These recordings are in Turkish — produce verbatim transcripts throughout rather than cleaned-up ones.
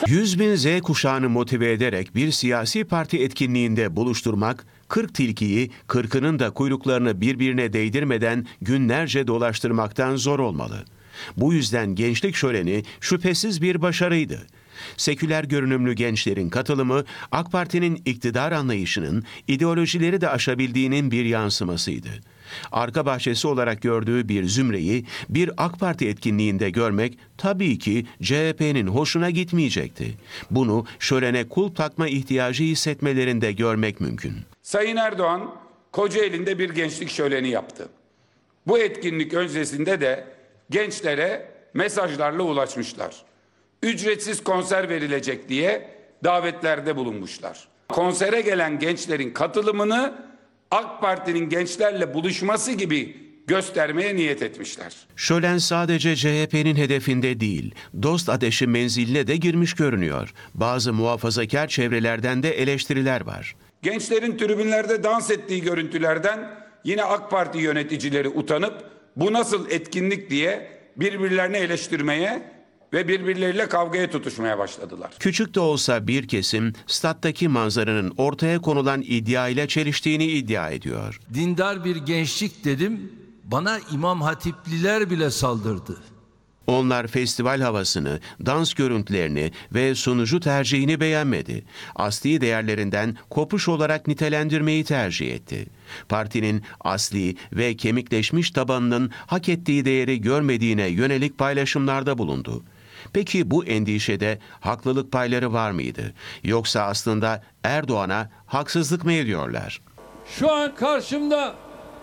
yüz bin Z kuşağını motive ederek bir siyasi parti etkinliğinde buluşturmak, kırk tilkiyi, kırkının da kuyruklarını birbirine değdirmeden günlerce dolaştırmaktan zor olmalı. Bu yüzden gençlik şöleni şüphesiz bir başarıydı. Seküler görünümlü gençlerin katılımı, AK Parti'nin iktidar anlayışının ideolojileri de aşabildiğinin bir yansımasıydı. Arka bahçesi olarak gördüğü bir zümreyi bir AK Parti etkinliğinde görmek tabii ki C H P'nin hoşuna gitmeyecekti. Bunu şölene kulp takma ihtiyacı hissetmelerinde görmek mümkün. Sayın Erdoğan Kocaeli'nde bir gençlik şöleni yaptı. Bu etkinlik öncesinde de gençlere mesajlarla ulaşmışlar. Ücretsiz konser verilecek diye davetlerde bulunmuşlar. Konsere gelen gençlerin katılımını AK Parti'nin gençlerle buluşması gibi göstermeye niyet etmişler. Şölen sadece C H P'nin hedefinde değil, dost ateşi menziline de girmiş görünüyor. Bazı muhafazakar çevrelerden de eleştiriler var. Gençlerin tribünlerde dans ettiği görüntülerden yine AK Parti yöneticileri utanıp bu nasıl etkinlik diye birbirlerini eleştirmeye ve birbirleriyle kavgaya tutuşmaya başladılar. Küçük de olsa bir kesim stattaki manzaranın ortaya konulan iddia ile çeliştiğini iddia ediyor. Dindar bir gençlik dedim, bana İmam Hatipliler bile saldırdı. Onlar festival havasını, dans görüntülerini ve sunucu tercihini beğenmedi. Asli değerlerinden kopuş olarak nitelendirmeyi tercih etti. Partinin asli ve kemikleşmiş tabanının hak ettiği değeri görmediğine yönelik paylaşımlarda bulundu. Peki bu endişede haklılık payları var mıydı? Yoksa aslında Erdoğan'a haksızlık mı ediyorlar? Şu an karşımda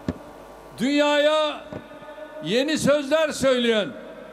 dünyaya yeni sözler söyleyen,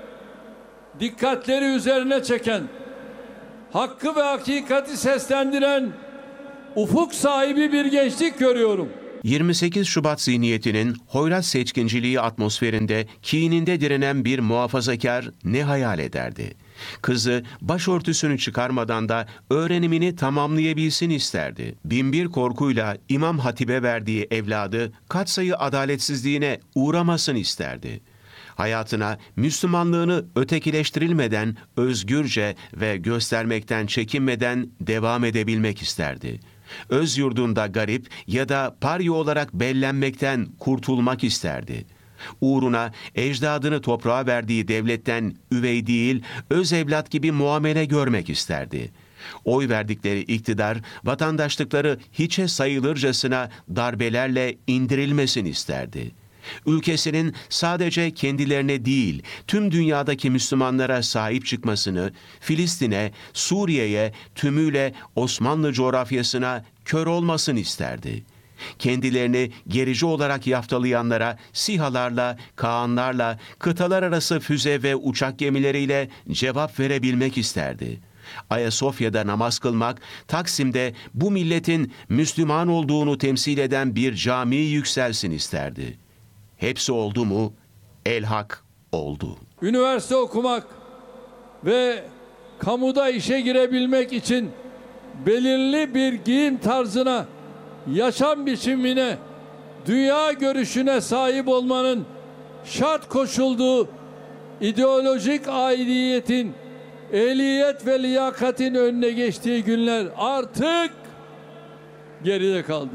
dikkatleri üzerine çeken, hakkı ve hakikati seslendiren ufuk sahibi bir gençlik görüyorum. yirmi sekiz Şubat zihniyetinin hoyrat seçkinciliği atmosferinde kininde direnen bir muhafazakar ne hayal ederdi? Kızı başörtüsünü çıkarmadan da öğrenimini tamamlayabilsin isterdi. Binbir korkuyla İmam Hatip'e verdiği evladı katsayı adaletsizliğine uğramasın isterdi. Hayatına Müslümanlığını ötekileştirilmeden, özgürce ve göstermekten çekinmeden devam edebilmek isterdi. Öz yurdunda garip ya da parya olarak bellenmekten kurtulmak isterdi. Uğruna ecdadını toprağa verdiği devletten üvey değil, öz evlat gibi muamele görmek isterdi. Oy verdikleri iktidar, vatandaşlıkları hiçe sayılırcasına darbelerle indirilmesini isterdi. Ülkesinin sadece kendilerine değil, tüm dünyadaki Müslümanlara sahip çıkmasını, Filistin'e, Suriye'ye, tümüyle Osmanlı coğrafyasına kör olmasını isterdi. Kendilerini gerici olarak yaftalayanlara SİHA'larla, Kaanlarla, kıtalar arası füze ve uçak gemileriyle cevap verebilmek isterdi. Ayasofya'da namaz kılmak, Taksim'de bu milletin Müslüman olduğunu temsil eden bir cami yükselsin isterdi. Hepsi oldu mu? Elhak oldu. Üniversite okumak ve kamuda işe girebilmek için belirli bir giyim tarzına, yaşam biçimine, dünya görüşüne sahip olmanın şart koşulduğu ideolojik aidiyetin, ehliyet ve liyakatin önüne geçtiği günler artık geride kaldı.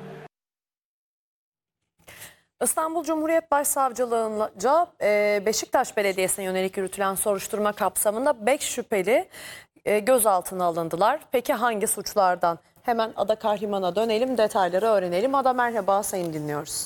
İstanbul Cumhuriyet Başsavcılığı'nca Beşiktaş Belediyesi'ne yönelik yürütülen soruşturma kapsamında beş şüpheli gözaltına alındılar. Peki hangi suçlardan? Hemen Ada Kahraman'a dönelim, detayları öğrenelim. Ada merhaba, sayın dinliyoruz.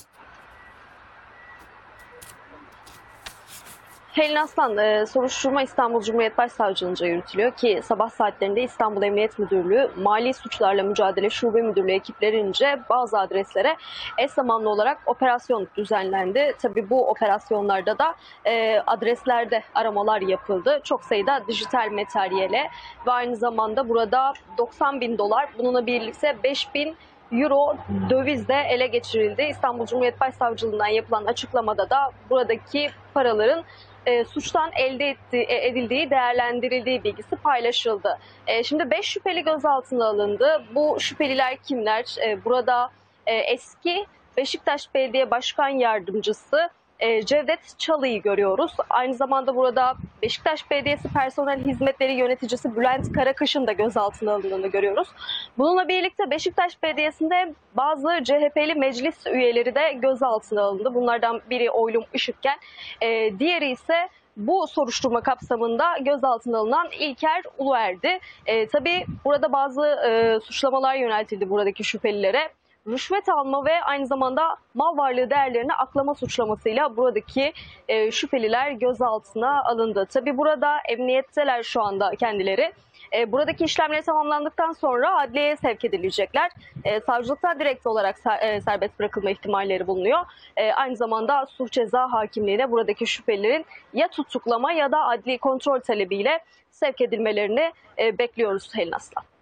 Helin Aslan, e, soruşturma İstanbul Cumhuriyet Başsavcılığı'nca yürütülüyor ki sabah saatlerinde İstanbul Emniyet Müdürlüğü Mali Suçlarla Mücadele Şube Müdürlüğü ekiplerince bazı adreslere eş zamanlı olarak operasyon düzenlendi. Tabii bu operasyonlarda da e, adreslerde aramalar yapıldı. Çok sayıda dijital materyale ve aynı zamanda burada doksan bin dolar, bununla birlikte beş bin Euro döviz de ele geçirildi. İstanbul Cumhuriyet Başsavcılığı'ndan yapılan açıklamada da buradaki paraların E, suçtan elde etti, e, edildiği, değerlendirildiği bilgisi paylaşıldı. E, şimdi beş şüpheli gözaltına alındı. Bu şüpheliler kimler? E, burada e, eski Beşiktaş Belediye Başkan Yardımcısı e, Cevdet Çalı'yı görüyoruz. Aynı zamanda burada Beşiktaş Belediyesi Personel Hizmetleri Yöneticisi Bülent Karakış'ın da gözaltına alındığını görüyoruz. Bununla birlikte Beşiktaş Belediyesi'nde bazı C H P'li meclis üyeleri de gözaltına alındı. Bunlardan biri Oylum Işıkken, e, diğeri ise bu soruşturma kapsamında gözaltına alınan İlker Uluer'di. E, tabii burada bazı e, suçlamalar yöneltildi buradaki şüphelilere. Rüşvet alma ve aynı zamanda mal varlığı değerlerini aklama suçlamasıyla buradaki e, şüpheliler gözaltına alındı. Tabii burada emniyetteler şu anda kendileri. E, buradaki işlemleri tamamlandıktan sonra adliyeye sevk edilecekler. E, savcılıktan direkt olarak ser, e, serbest bırakılma ihtimalleri bulunuyor. E, aynı zamanda Sulh Ceza Hakimliği'ne buradaki şüphelilerin ya tutuklama ya da adli kontrol talebiyle sevk edilmelerini e, bekliyoruz Helin Aslan.